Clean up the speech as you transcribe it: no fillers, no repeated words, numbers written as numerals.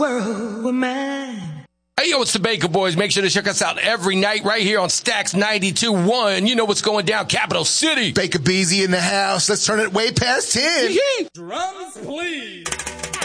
world were mine. Hey, yo, it's the Baker Boys. Make sure to check us out every night right here on Stacks 92.1. You know what's going down, Capital City. Baker Beezy in the house. Let's turn it way past 10. Drums, please.